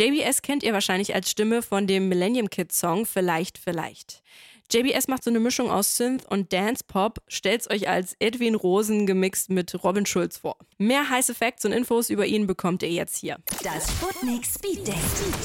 JBS kennt ihr wahrscheinlich als Stimme von dem Millennium Kids Song Vielleicht, Vielleicht. JBS macht so eine Mischung aus Synth und Dance-Pop, stellt's euch als Edwin Rosen gemixt mit Robin Schulz vor. Mehr heiße Facts und Infos über ihn bekommt ihr jetzt hier. Das Sputnik Speed Date.